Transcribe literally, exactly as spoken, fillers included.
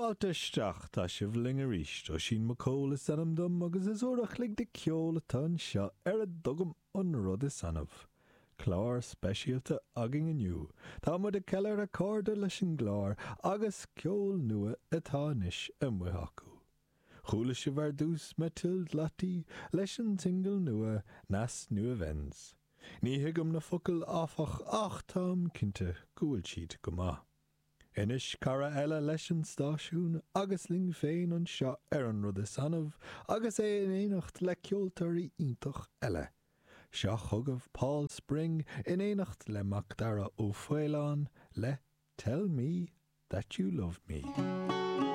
Fáilteisteach tá sibh ling a ríist ó sin mo cóla sanam dom agus is orach lig de ceola tan seo ar a dogam an rud is anamh. Clár speisialta agin aniu, tá mu de ceir a códa leis an glár agus ceol nua atá níis a muth acu. Chúla si bhar dús me tild latí leis an tingle nua nas nua vens. Ní hiigem na focail áfach ach tám cinnte gúil siad go maith. Inis cara eile leis an stáisiún agus ling féin an seo ar an rud is anamh agus é in éanacht le ceoltarí iontach eile. Seo thugamh Paul Spring in éanacht le Mac Dara Ó Foileán le Tell Me That You Love Me.